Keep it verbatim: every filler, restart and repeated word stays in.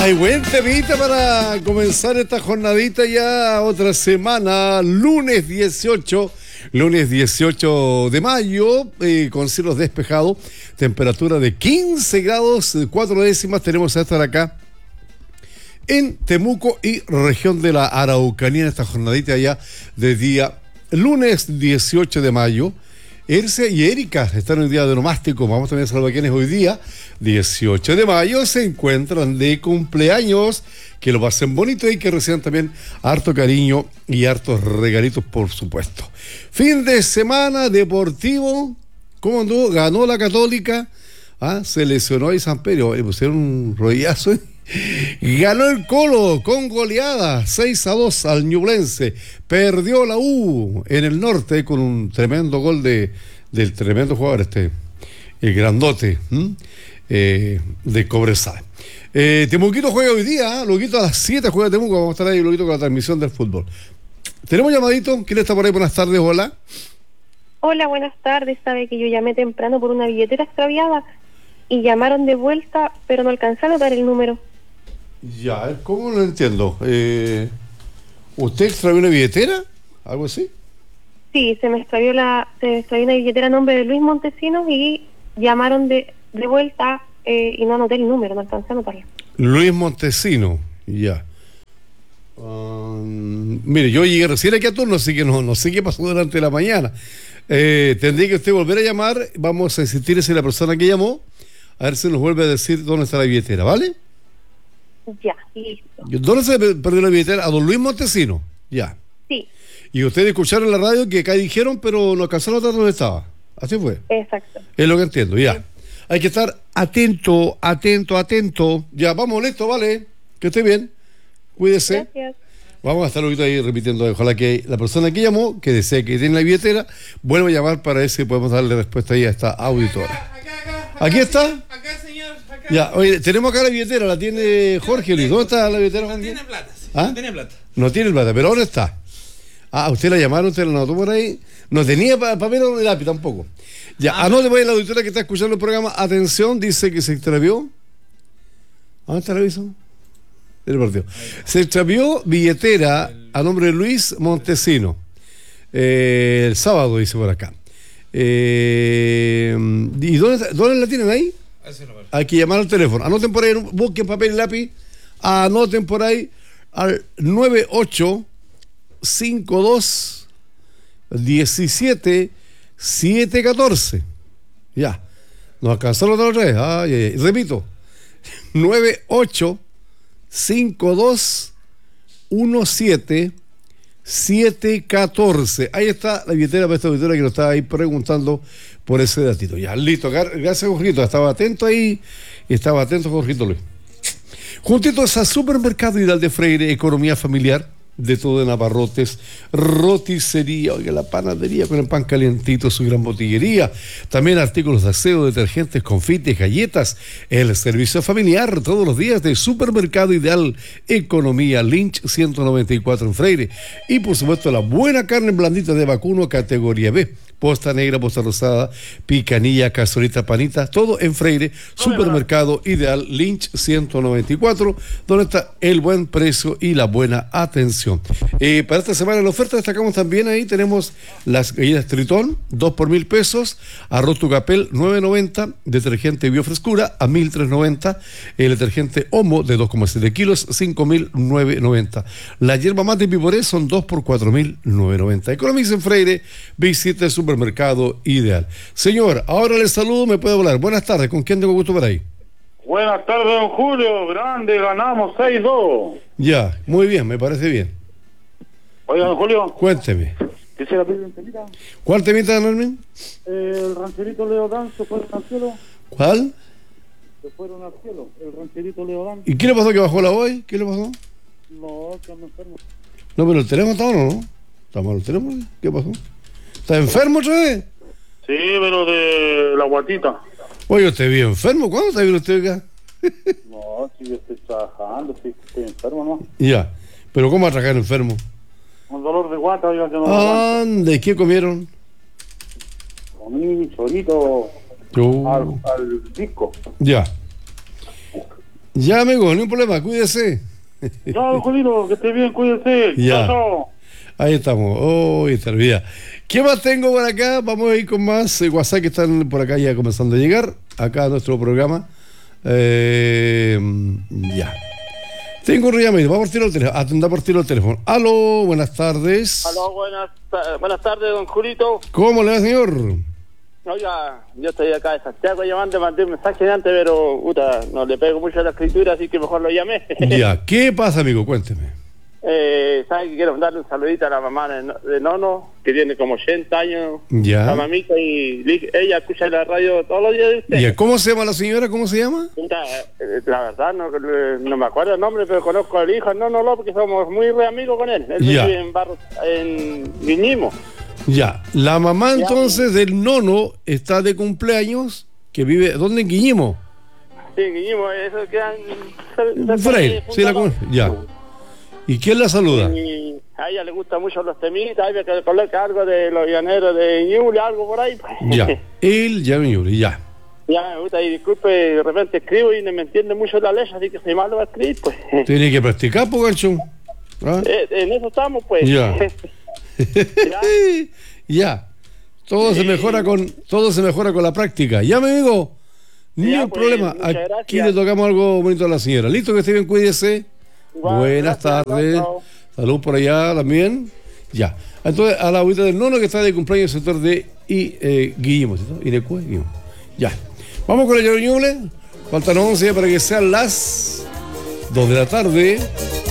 Ay, buen temita para comenzar esta jornadita ya, otra semana, lunes dieciocho, lunes dieciocho de mayo, eh, con cielos despejados, temperatura de quince grados, cuatro décimas, tenemos a estar acá en Temuco y región de la Araucanía, en esta jornadita ya de día, lunes dieciocho de mayo. Erce y Erika están en el día de nomástico. Vamos también a saludar a quienes hoy día, dieciocho de mayo, se encuentran de cumpleaños. Que lo pasen bonito y que reciban también harto cariño y hartos regalitos, por supuesto. Fin de semana deportivo. ¿Cómo anduvo? Ganó la Católica. ¿Ah? Se lesionó ahí San Pedro. Le pusieron un rodillazo. Ganó el Colo con goleada seis a dos al Ñublense. Perdió la U en el norte con un tremendo gol de del tremendo jugador este, el grandote eh, de Cobresal. eh, Temuquito juega hoy día, ¿eh? Loquito a las siete juega Temuco. Vamos a estar ahí, Loquito, con la transmisión del fútbol. Tenemos llamadito. ¿Quién está por ahí? Buenas tardes, hola. Hola, buenas tardes. Sabe que yo llamé temprano por una billetera extraviada y llamaron de vuelta, pero no alcanzaron a dar el número. Ya, ¿cómo lo entiendo? Eh, ¿Usted extravió una billetera? ¿Algo así? Sí, se me extravió la, se me extravió una billetera a nombre de Luis Montesinos y llamaron de, de vuelta eh, y no anoté el número, no alcancé a anotarlo. Luis Montesinos, ya. Um, mire, yo llegué recién aquí a turno, así que no, no sé qué pasó durante la mañana. Eh, tendría que usted volver a llamar, vamos a insistir en la persona que llamó, a ver si nos vuelve a decir dónde está la billetera, ¿vale? Ya, listo. ¿Dónde se perdió la billetera? A don Luis Montesinos, ya. Sí. Y ustedes escucharon en la radio que acá dijeron, pero no alcanzaron a notar dónde estaba. Así fue. Exacto. Es lo que entiendo, ya. Sí. Hay que estar atento, atento, atento. Ya, vamos, listo, vale. Que esté bien. Cuídese. Gracias. Vamos a estar ahorita ahí repitiendo. Ojalá que la persona que llamó, que desea que tiene la billetera, vuelva a llamar para ver si podemos darle respuesta ahí a esta auditora. Acá, acá, acá, ¿Aquí acá, está? señor, acá, señor, acá. Ya, oye, tenemos acá la billetera, la tiene Jorge Luis. ¿Dónde está la billetera, No Jorge? tiene plata, sí, ¿Ah? no tiene plata. No tiene el plata, pero ¿dónde está? Ah, usted la llamaron, usted la anotó por ahí. No tenía pa papel o lápiz tampoco. Ya, Ah, anote, voy a la auditora que está escuchando el programa. Atención, dice que se extravió. ¿Dónde está el aviso? El partido. Se extravió billetera a nombre de Luis Montesinos. Eh, el sábado, dice por acá. Eh, ¿Y dónde, dónde la tienen ahí? Ese número. Hay que llamar al teléfono. Anoten por ahí, busquen papel y lápiz. Anoten por ahí al nueve ocho cinco dos diecisiete siete catorce. Ya. Nos alcanzaron otra vez. Ay, ay, ay. Repito. nueve ocho cinco dos diecisiete siete catorce. Ahí está la billetera para esta auditora que nos estaba ahí preguntando por ese datito. Ya, listo. Gracias, Jorgito. Estaba atento ahí. Estaba atento, Jorgito Luis. Juntitos a Supermercado Ideal de Freire, economía familiar, de todo en abarrotes, roticería, oiga, la panadería con el pan calientito, su gran botillería, también artículos de aseo, detergentes, confites, galletas, el servicio familiar todos los días de Supermercado Ideal, economía Lynch ciento noventa y cuatro en Freire, y por supuesto la buena carne blandita de vacuno categoría B, posta negra, posta rosada, picanilla, casolita, panita, todo en Freire, Supermercado Ideal Lynch ciento noventa y cuatro, donde está el buen precio y la buena atención. Eh, para esta semana en la oferta destacamos también ahí, tenemos las galletas Tritón, dos por mil pesos, arroz Tucapel, nueve noventa, detergente Biofrescura a mil tres noventa, el detergente Omo de dos coma siete kilos, cinco mil nueve noventa. La hierba mate Piporé son dos por cuatro mil nueve noventa. Economiza en Freire, visite el Supermercado Ideal. Señor, ahora le saludo, me puede hablar. Buenas tardes, ¿con quién tengo gusto por ahí? Buenas tardes, don Julio. Grande, ganamos seis dos. Ya, muy bien, me parece bien. Oiga, don Julio. Cuénteme. Quisiera pedir un temita. ¿Cuál temita, Norman? Eh, el rancherito Leodán se fueron al cielo. ¿Cuál? Se fueron al cielo. El rancherito Leodán. ¿Y qué le pasó que bajó la voz? ¿Qué le pasó? No, que ando enfermo. No, pero el teléfono está malo, ¿no? ¿Está malo el teléfono? ¿Qué pasó? ¿Está enfermo otra vez? Sí, pero de la guatita. Oye, ¿usted vive enfermo? ¿Cuándo está bien usted acá? No, si yo estoy trabajando, estoy, estoy enfermo, ¿no? Ya, pero ¿cómo va a trabajar enfermo? Un dolor de guata, oiga, que no lo aguanto. ¿Ande? ¿Qué comieron? Comí chorito Yo... al, al disco. Ya. Ya, amigo, no hay problema, cuídese. Chao, Julito, que esté bien, cuídense. Ya. Chao, chao. Ahí estamos. Oh, esta olvida. ¿Qué más tengo por acá? Vamos a ir con más eh, WhatsApp que están por acá ya comenzando a llegar. Acá a nuestro programa. Eh, ya. Tengo un llamado. Vamos por tiro el teléfono. Atenda por tiro el teléfono. Aló, buenas tardes. Aló, buenas, ta- buenas tardes, don Julito. ¿Cómo le va, señor? Oiga, yo estoy acá de Santiago llamando, mandé un mensaje antes, pero puta, no le pego mucho a la escritura, así que mejor lo llamé. Ya. ¿Qué pasa, amigo? Cuénteme. eh, ¿Sabe que quiero mandarle un saludito a la mamá de, No- de Nono, que tiene como ochenta años? Ya. La mamita, y li- ella escucha la radio todos los días de usted. Ya. ¿Cómo se llama la señora? ¿Cómo se llama? Puta, eh, la verdad, no, no me acuerdo el nombre, pero conozco al hijo, Nono López, porque somos muy re amigos con él. Él Ya. vive en Barros, en Guiñimo. Ya. La mamá entonces del nono está de cumpleaños, que vive, ¿dónde? En Guiñimo. Sí, Guiñimo, eso queda en... Freire, sí, la con... Ya. ¿Y quién la saluda? Y a ella le gustan mucho los temitas, ahí me que le coloca algo de los llaneros de Ñuble, algo por ahí. Pues. Ya. Él, ya, Yuri, ya. Ya, me gusta, y disculpe, de repente escribo y no me entiende mucho la letra, así que soy malo a escribir, pues. Tiene que practicar, po, gancho. ¿Ah? Eh, en eso estamos, pues. Ya. Ya. Ya. Todo se mejora con todo se mejora con la práctica. Ya, mi amigo. Ni Ya, un pues, problema. muchas Aquí gracias. le tocamos algo bonito a la señora. Listo, que esté bien, cuídese. Igual, Buenas gracias, tardes. chao, chao. Salud por allá también. Ya. Entonces, a la abuelita del nono que está de cumpleaños en el sector de I, eh, Guillermo, ¿cierto? Y de Cue, Guillermo. Ya. Vamos con el Ñuble. Faltan once para que sean las dos de la tarde.